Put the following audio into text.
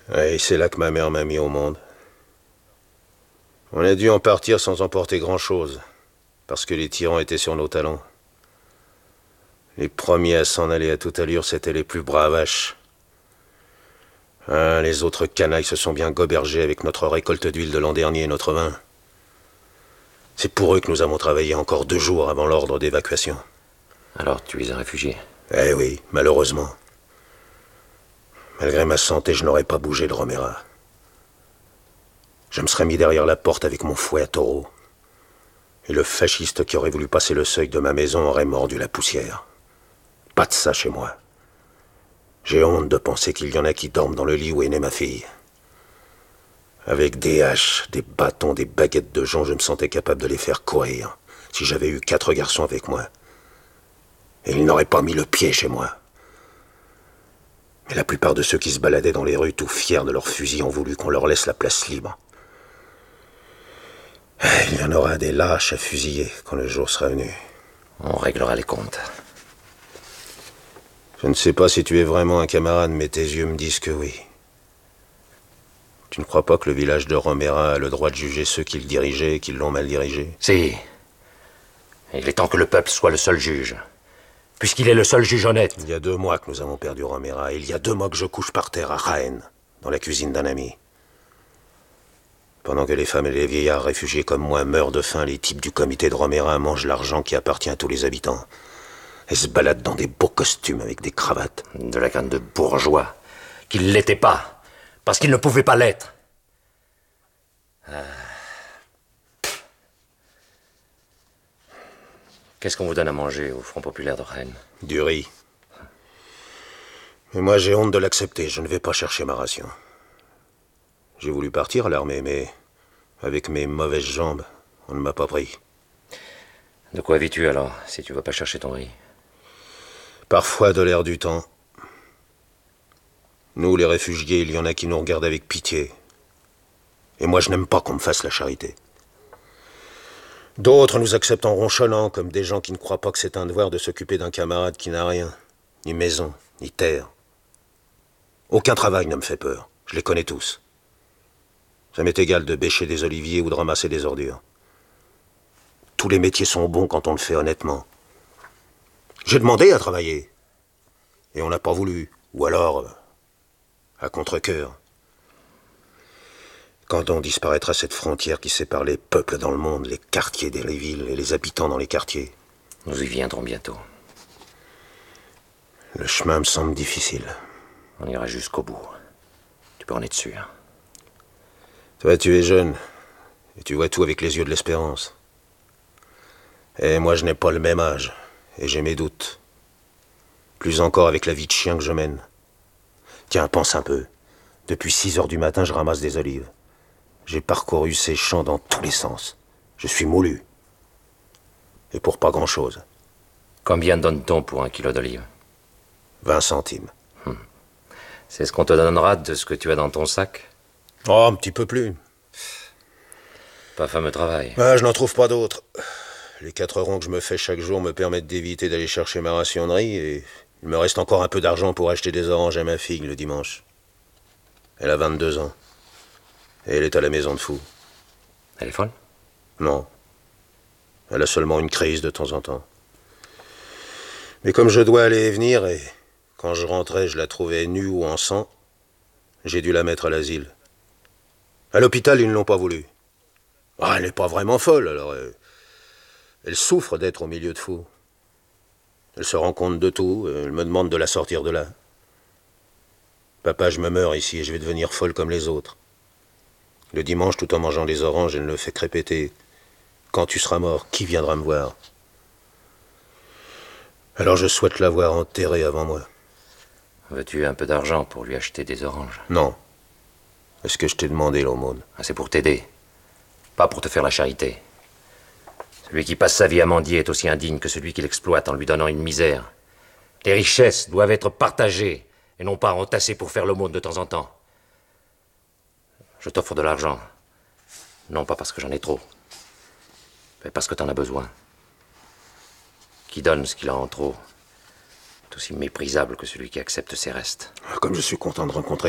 Ouais, c'est là que ma mère m'a mis au monde. On a dû en partir sans emporter grand-chose, parce que les tyrans étaient sur nos talons. Les premiers à s'en aller à toute allure, c'étaient les plus bravaches. Ah, les autres canailles se sont bien gobergés avec notre récolte d'huile de l'an dernier et notre vin. C'est pour eux que nous avons travaillé encore 2 jours avant l'ordre d'évacuation. Alors tu es un réfugié? Eh oui, malheureusement. Malgré ma santé, je n'aurais pas bougé de Romera. Je me serais mis derrière la porte avec mon fouet à taureau. Et le fasciste qui aurait voulu passer le seuil de ma maison aurait mordu la poussière. Pas de ça chez moi. J'ai honte de penser qu'il y en a qui dorment dans le lit où est née ma fille. Avec des haches, des bâtons, des baguettes de jonc, je me sentais capable de les faire courir, si j'avais eu 4 garçons avec moi. Et ils n'auraient pas mis le pied chez moi. Mais la plupart de ceux qui se baladaient dans les rues, tout fiers de leurs fusils, ont voulu qu'on leur laisse la place libre. Il y en aura des lâches à fusiller quand le jour sera venu. On réglera les comptes. Je ne sais pas si tu es vraiment un camarade, mais tes yeux me disent que oui. Tu ne crois pas que le village de Romera a le droit de juger ceux qui le dirigeaient et qui l'ont mal dirigé? Si. Il est temps que le peuple soit le seul juge. Puisqu'il est le seul juge honnête. Il y a 2 mois que nous avons perdu Romera, et il y a 2 mois que je couche par terre à Jaén, dans la cuisine d'un ami. Pendant que les femmes et les vieillards réfugiés comme moi meurent de faim, les types du comité de Romera mangent l'argent qui appartient à tous les habitants. Et se baladent dans des beaux costumes avec des cravates. De la canne de bourgeois. Qu'il ne l'était pas. Parce qu'il ne pouvait pas l'être. Qu'est-ce qu'on vous donne à manger au Front Populaire de Rennes? Du riz. Mais moi j'ai honte de l'accepter, je ne vais pas chercher ma ration. J'ai voulu partir à l'armée, mais avec mes mauvaises jambes, on ne m'a pas pris. De quoi vis-tu alors, si tu vas pas chercher ton riz? Parfois de l'air du temps. Nous, les réfugiés, il y en a qui nous regardent avec pitié. Et moi, je n'aime pas qu'on me fasse la charité. D'autres nous acceptent en ronchonnant, comme des gens qui ne croient pas que c'est un devoir de s'occuper d'un camarade qui n'a rien. Ni maison, ni terre. Aucun travail ne me fait peur. Je les connais tous. Ça m'est égal de bêcher des oliviers ou de ramasser des ordures. Tous les métiers sont bons quand on le fait honnêtement. J'ai demandé à travailler. Et on n'a pas voulu. Ou alors, à contre-cœur. Quand on disparaîtra cette frontière qui sépare les peuples dans le monde, les quartiers des villes et les habitants dans les quartiers? Nous y viendrons bientôt. Le chemin me semble difficile. On ira jusqu'au bout. Tu peux en être sûr. Toi, tu es jeune. Et tu vois tout avec les yeux de l'espérance. Et moi, je n'ai pas le même âge. Et j'ai mes doutes. Plus encore avec la vie de chien que je mène. Tiens, pense un peu. Depuis 6 heures du matin, je ramasse des olives. J'ai parcouru ces champs dans tous les sens. Je suis moulu. Et pour pas grand-chose. Combien donne-t-on pour 1 kilo d'olives? 20 centimes. C'est ce qu'on te donnera de ce que tu as dans ton sac? Oh, un petit peu plus. Pas fameux travail. Ah, je n'en trouve pas d'autres. Les 4 ronds que je me fais chaque jour me permettent d'éviter d'aller chercher ma ration de riz et il me reste encore un peu d'argent pour acheter des oranges à ma fille le dimanche. Elle a 22 ans. Et elle est à la maison de fou. Elle est folle? Non. Elle a seulement une crise de temps en temps. Mais comme je dois aller et venir, et quand je rentrais, je la trouvais nue ou en sang, j'ai dû la mettre à l'asile. À l'hôpital, ils ne l'ont pas voulu. Ah, elle n'est pas vraiment folle, alors... Elle souffre d'être au milieu de fous. Elle se rend compte de tout, elle me demande de la sortir de là. Papa, je me meurs ici et je vais devenir folle comme les autres. Le dimanche, tout en mangeant des oranges, elle ne fait que répéter « Quand tu seras mort, qui viendra me voir ?» Alors je souhaite la voir enterrée avant moi. Veux-tu un peu d'argent pour lui acheter des oranges? Non. Est-ce que je t'ai demandé l'aumône? C'est pour t'aider, pas pour te faire la charité. Celui qui passe sa vie à mendier est aussi indigne que celui qui l'exploite en lui donnant une misère. Les richesses doivent être partagées et non pas entassées pour faire l'aumône de temps en temps. Je t'offre de l'argent, non pas parce que j'en ai trop, mais parce que t'en as besoin. Qui donne ce qu'il a en trop est aussi méprisable que celui qui accepte ses restes. Comme je suis content de rencontrer